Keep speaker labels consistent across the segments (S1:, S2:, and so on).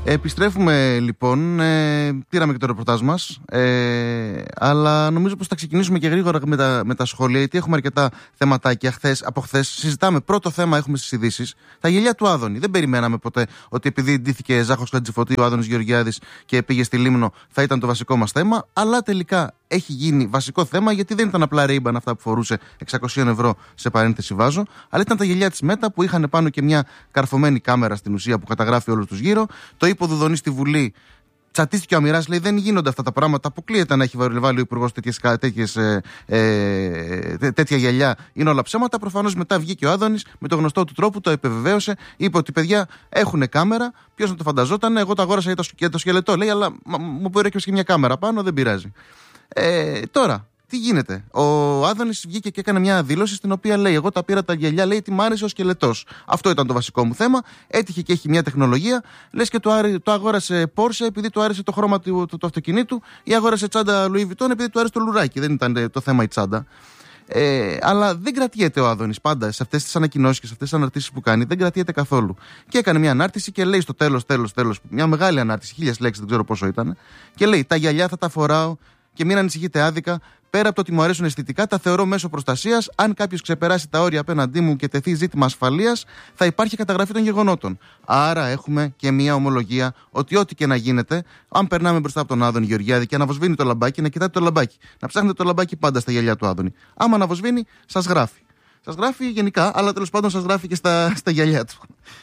S1: Επιστρέφουμε λοιπόν, πήραμε και το ρεπορτάζ μας, αλλά νομίζω πως θα ξεκινήσουμε και γρήγορα με τα σχόλια, γιατί έχουμε αρκετά θεματάκια από χθες. Συζητάμε, πρώτο θέμα έχουμε στις ειδήσεις, τα γελιά του Άδωνη. Δεν περιμέναμε ποτέ ότι επειδή ντύθηκε Ζάχος Χατζηφωτή ο Άδωνης Γεωργιάδης και πήγε στη Λίμνο θα ήταν το βασικό μας θέμα, αλλά τελικά έχει γίνει βασικό θέμα, γιατί δεν ήταν απλά Ray-Ban αυτά που φορούσε 600 ευρώ, σε παρένθεση βάζω, αλλά ήταν τα γελιά της Μέτα που είχαν πάνω και μια καρφωμένη κάμερα στην ουσία που καταγράφει όλους τους γύρω. Το είπε ο Δουδονής στη Βουλή. Τσατίστηκε ο Αμυράς, λέει: δεν γίνονται αυτά τα πράγματα. Αποκλείεται να έχει βάλει ο Υπουργός τέτοια γυαλιά. Είναι όλα ψέματα. Προφανώς μετά βγήκε ο Άδωνης με τον γνωστό του τρόπο, το επιβεβαίωσε. Είπε ότι παιδιά έχουν κάμερα. Ποιος να το φανταζόταν, εγώ το αγόρασα για το σκελετό. Λέει: αλλά μου μπορεί και μια κάμερα πάνω, δεν πειράζει. Τώρα, τι γίνεται. Ο Άδωνης βγήκε και έκανε μια δήλωση στην οποία λέει: εγώ τα πήρα τα γυαλιά, λέει, τι μ' άρεσε ο σκελετός. Αυτό ήταν το βασικό μου θέμα. Έτυχε και έχει μια τεχνολογία. Λες και το αγόρασε Porsche επειδή του άρεσε το χρώμα του αυτοκινήτου, ή αγόρασε τσάντα Louis Vuitton επειδή του άρεσε το λουράκι. Δεν ήταν το θέμα η τσάντα. Αλλά δεν κρατιέται ο Άδωνης πάντα σε αυτές τις ανακοινώσεις και σε αυτές τις αναρτήσεις που κάνει. Δεν κρατιέται καθόλου. Και έκανε μια ανάρτηση και λέει στο τέλος, μια μεγάλη ανάρτηση, 1000 λέξεις, δεν ξέρω πόσο ήταν. Και λέει: τα γυαλιά θα τα φοράω και μην ανησυχείτε άδικα. Πέρα από το ότι μου αρέσουν αισθητικά, τα θεωρώ μέσω προστασίας. Αν κάποιος ξεπεράσει τα όρια απέναντί μου και τεθεί ζήτημα ασφαλείας, θα υπάρχει καταγραφή των γεγονότων. Άρα έχουμε και μια ομολογία ότι ό,τι και να γίνεται, αν περνάμε μπροστά από τον Άδωνη Γεωργιάδη και αναβοσβήνει το λαμπάκι, να κοιτάτε το λαμπάκι. Να ψάχνετε το λαμπάκι πάντα στα γυαλιά του Άδωνη. Άμα αναβοσβήνει, σας γράφει. Σας γράφει γενικά, αλλά τέλος πάντων σας γράφει και στα γυαλιά του.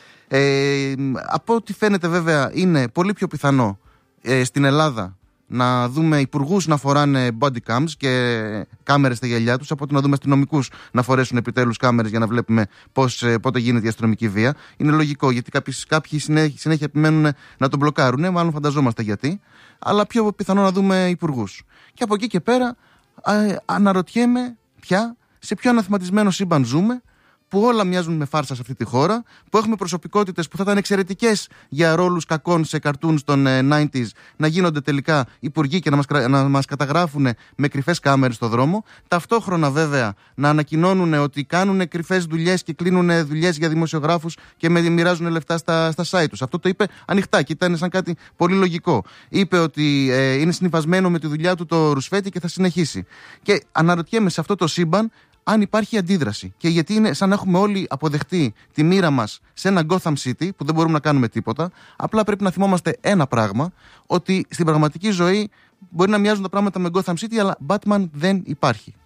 S1: Από ό,τι φαίνεται, βέβαια, είναι πολύ πιο πιθανό στην Ελλάδα να δούμε υπουργούς να φοράνε body cams και κάμερες στα γυαλιά τους, από ότι να δούμε αστυνομικούς να φορέσουν επιτέλους κάμερες για να βλέπουμε πότε γίνεται η αστυνομική βία. Είναι λογικό, γιατί κάποιοι συνέχεια επιμένουν να τον μπλοκάρουν, μάλλον φανταζόμαστε γιατί, αλλά πιο πιθανό να δούμε υπουργούς. Και από εκεί και πέρα αναρωτιέμαι πια σε ποιο αναθεματισμένο σύμπαν ζούμε, που όλα μοιάζουν με φάρσα σε αυτή τη χώρα, που έχουμε προσωπικότητες που θα ήταν εξαιρετικές για ρόλους κακών σε καρτούν των 90s, να γίνονται τελικά υπουργοί και να μας καταγράφουν με κρυφές κάμερες στο δρόμο. Ταυτόχρονα, βέβαια, να ανακοινώνουν ότι κάνουν κρυφές δουλειές και κλείνουν δουλειές για δημοσιογράφους και μοιράζουν λεφτά στα site τους. Αυτό το είπε ανοιχτά και ήταν σαν κάτι πολύ λογικό. Είπε ότι είναι συνυφασμένο με τη δουλειά του το Ρουσφέτη και θα συνεχίσει. Και αναρωτιέμαι σε αυτό το σύμπαν αν υπάρχει αντίδραση. Και γιατί είναι σαν να έχουμε όλοι αποδεχτεί τη μοίρα μας σε ένα Gotham City που δεν μπορούμε να κάνουμε τίποτα. Απλά πρέπει να θυμόμαστε ένα πράγμα, ότι στην πραγματική ζωή μπορεί να μοιάζουν τα πράγματα με Gotham City, αλλά Batman δεν υπάρχει.